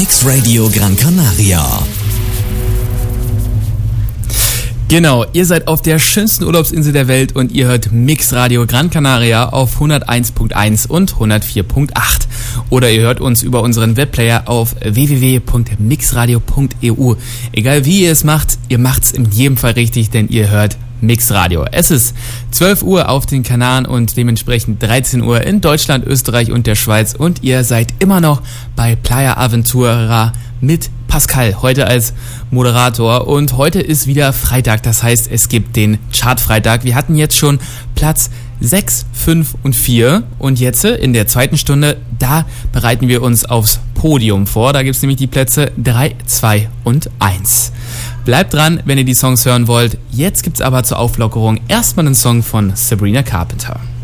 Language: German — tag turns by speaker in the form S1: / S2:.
S1: Mix Radio Gran Canaria.
S2: Genau, ihr seid auf der schönsten Urlaubsinsel der Welt und ihr hört Mix Radio Gran Canaria auf 101.1 und 104.8. Oder ihr hört uns über unseren Webplayer auf www.mixradio.eu. Egal wie ihr es macht, ihr macht's in jedem Fall richtig, denn ihr hört Mix Radio. Es ist 12 Uhr auf den Kanaren und dementsprechend 13 Uhr in Deutschland, Österreich und der Schweiz und ihr seid immer noch bei Playa Aventura mit Pascal, heute als Moderator, und heute ist wieder Freitag, das heißt, es gibt den Chartfreitag. Wir hatten jetzt schon Platz 6, 5 und 4 und jetzt in der zweiten Stunde, da bereiten wir uns aufs Podium vor. Da gibt es nämlich die Plätze 3, 2 und 1. Bleibt dran, wenn ihr die Songs hören wollt. Jetzt gibt's aber zur Auflockerung erstmal einen Song von Sabrina Carpenter.